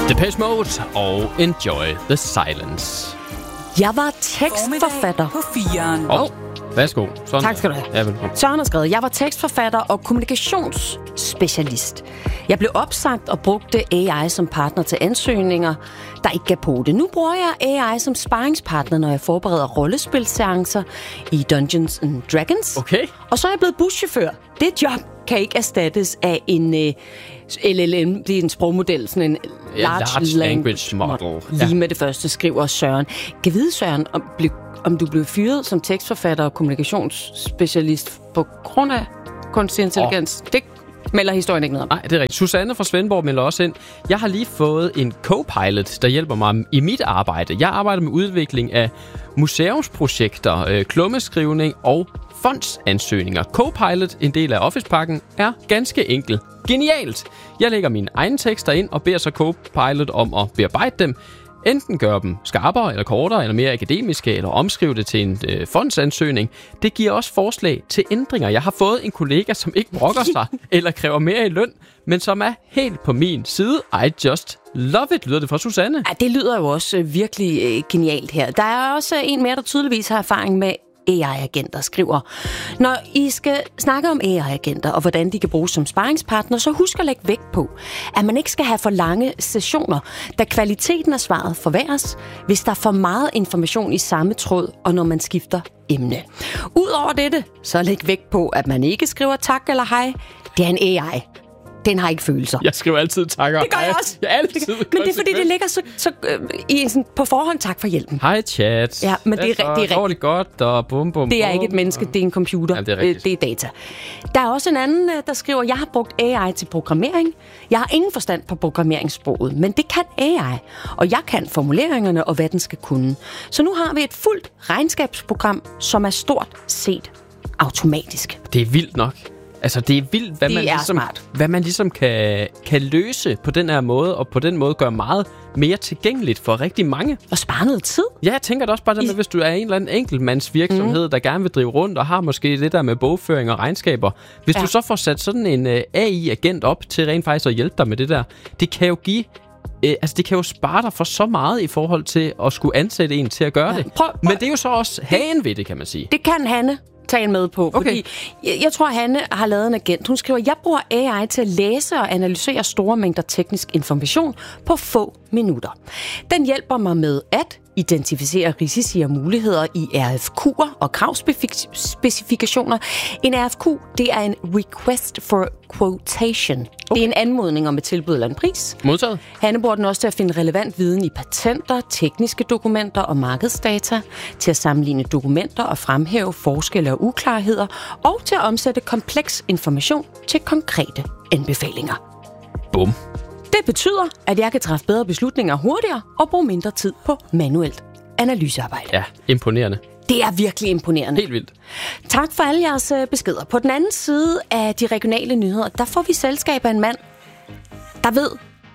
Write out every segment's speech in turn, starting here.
Depeche Mode og Enjoy the Silence. Jeg var tekstforfatter på 4'eren. Værsgo. Sådan. Tak skal du have. Ja, velkommen. Søren har skrevet, jeg var tekstforfatter og kommunikationsspecialist. Jeg blev opsagt og brugte AI som partner til ansøgninger, der ikke gav på det. Nu bruger jeg AI som sparringspartner, når jeg forbereder rollespilseancer i Dungeons and Dragons. Okay. Og så er jeg blevet buschauffør. Det job kan ikke erstattes af en LLM. Det er en sprogmodel, sådan en large language model. Lige med det første skriver Søren. Kan vide, Søren, om du blev fyret som tekstforfatter og kommunikationsspecialist på grund af kunstig intelligens? Det melder historien ikke noget om. Nej, det er rigtigt. Susanne fra Svendborg melder også ind. Jeg har lige fået en co-pilot, der hjælper mig i mit arbejde. Jeg arbejder med udvikling af museumsprojekter, klummeskrivning og fondsansøgninger. Co-pilot, en del af Office-pakken, er ganske enkel. Genialt! Jeg lægger mine egne tekster ind og beder så co-pilot om at bearbejde dem. Enten gøre dem skarpere eller kortere eller mere akademiske, eller omskrive det til en fondsansøgning. Det giver også forslag til ændringer. Jeg har fået en kollega, som ikke brokker sig eller kræver mere i løn, men som er helt på min side. I just love it, lyder det fra Susanne. Ja, det lyder jo også virkelig genialt her. Der er også en mere, der tydeligvis har erfaring med AI-agenter, skriver. Når I skal snakke om AI-agenter og hvordan de kan bruges som sparringspartner, så husk at lægge vægt på, at man ikke skal have for lange sessioner, da kvaliteten af svaret forværres, hvis der er for meget information i samme tråd, og når man skifter emne. Udover dette, så læg vægt på, at man ikke skriver tak eller hej. Det er en AI. Den har ikke følelser. Jeg skriver altid takker. Det gør jeg også. Jeg altid. Men det er fordi, det ligger så i sådan, på forhånd, tak for hjælpen. Hej chat. Ja, men det er rigtigt. Går det godt, og bum, bum, det er ikke et menneske, det er en computer. Ja, det er data. Der er også en anden, der skriver, jeg har brugt AI til programmering. Jeg har ingen forstand på programmeringssproget, men det kan AI. Og jeg kan formuleringerne og hvad den skal kunne. Så nu har vi et fuldt regnskabsprogram, som er stort set automatisk. Det er vildt nok. Altså, det er vildt, hvad man ligesom kan løse på den her måde, og på den måde gøre meget mere tilgængeligt for rigtig mange. Og spare noget tid. Ja, jeg tænker da også bare, hvis du er en eller anden enkeltmandsvirksomhed, der gerne vil drive rundt og har måske det der med bogføring og regnskaber. Hvis du så får sat sådan en AI-agent op til rent faktisk at hjælpe dig med det der, det kan jo give... det kan jo spare dig for så meget i forhold til at skulle ansætte en til at gøre det. Men det er jo så også hagen ved det, kan man sige. Det kan Hanne tage med på, fordi jeg tror, Hanne har lavet en agent. Hun skriver, jeg bruger AI til at læse og analysere store mængder teknisk information på få minutter. Den hjælper mig med at identificere risici og muligheder i RFQ'er og kravspecifikationer. En RFQ, det er en request for quotation. Det er en anmodning om et tilbud eller en pris. Modtaget. Hanne bruger den også til at finde relevant viden i patenter, tekniske dokumenter og markedsdata, til at sammenligne dokumenter og fremhæve forskelle og uklarheder, og til at omsætte kompleks information til konkrete anbefalinger. Bum. Det betyder, at jeg kan træffe bedre beslutninger hurtigere og bruge mindre tid på manuelt analysearbejde. Ja, imponerende. Det er virkelig imponerende. Helt vildt. Tak for alle jeres beskeder. På den anden side af de regionale nyheder, der får vi selskab af en mand, der ved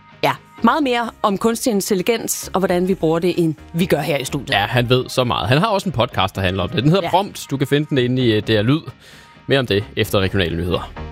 meget mere om kunstig intelligens og hvordan vi bruger det, end vi gør her i studiet. Ja, han ved så meget. Han har også en podcast, der handler om det. Den hedder Prompt. Du kan finde den inde i DR Lyd. Mere om det efter regionale nyheder.